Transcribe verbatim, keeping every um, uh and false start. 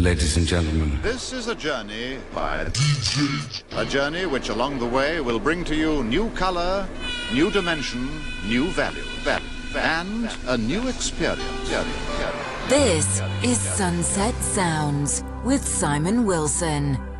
Ladies and gentlemen, this is a journey by D J. A journey which along the way will bring to you new color, new dimension, new value, value, and a new experience. This is Sunset Sounds with Simon Wilson.